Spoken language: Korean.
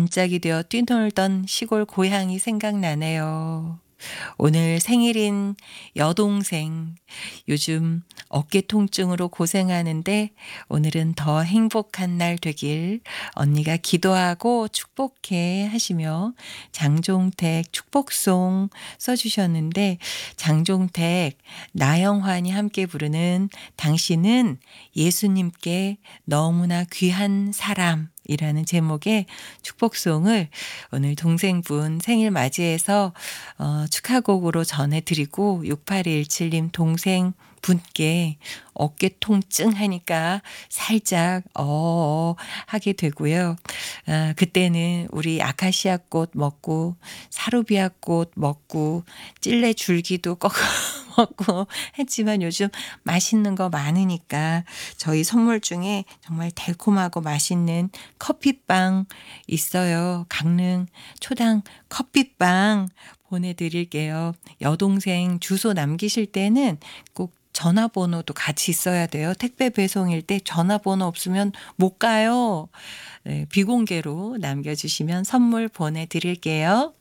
반짝이 되어 뛰놀던 시골 고향이 생각나네요. 오늘 생일인 여동생, 요즘 어깨 통증으로 고생하는데 오늘은 더 행복한 날 되길 언니가 기도하고 축복해 하시며 장종택 축복송 써주셨는데, 장종택, 나영환이 함께 부르는 당신은 예수님께 너무나 귀한 사람이라는 제목의 축복송을 오늘 동생분 생일 맞이해서 축하곡으로 전해드리고, 6817님 동생 분께 어깨 통증 하니까 살짝 하게 되고요. 그때는 우리 아카시아 꽃 먹고 사루비아 꽃 먹고 찔레 줄기도 꺾어 먹고 했지만, 요즘 맛있는 거 많으니까 저희 선물 중에 정말 달콤하고 맛있는 커피빵 있어요. 강릉 초당 커피빵 보내드릴게요. 여동생 주소 남기실 때는 꼭 전화번호도 같이 있어야 돼요. 택배 배송일 때 전화번호 없으면 못 가요. 네, 비공개로 남겨주시면 선물 보내드릴게요.